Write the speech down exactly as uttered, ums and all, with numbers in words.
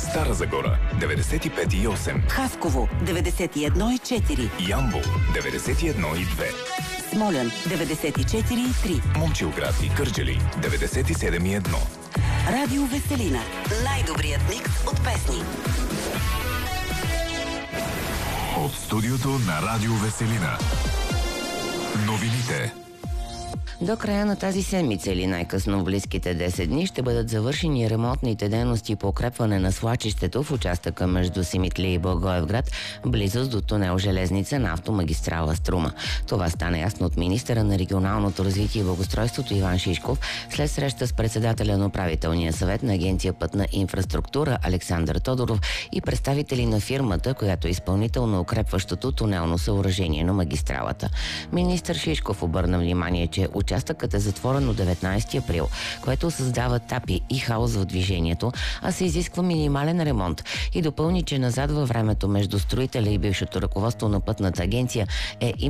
Стара Загора деветдесет и пет и осем, Хасково деветдесет и едно и четири, Ямбол деветдесет и едно и две, Смолян деветдесет и четири и три, Момчилград и Кърджали деветдесет и седем и едно. Радио Веселина. Най-добрият микс от песни. От студиото на Радио Веселина. Новините. До края на тази седмица или най-късно в близките десет дни ще бъдат завършени ремонтните дейности по укрепване на свлачището в участъка между Симитли и Благоевград, близост до тунел Железница на автомагистрала Струма. Това стана ясно от министъра на регионалното развитие и благоустройството Иван Шишков след среща с председателя на управителния съвет на Агенция Пътна инфраструктура Александър Тодоров и представители на фирмата, която е изпълнител на укрепващото тунелно съоръжение на магистралата. Министър Шишков обърна внимание, че участъкът е затворен от деветнайсети април, което създава тапи и хаос в движението, а се изисква минимален ремонт и допълни, че назад във времето между строителя и бившето ръководство на пътната агенция е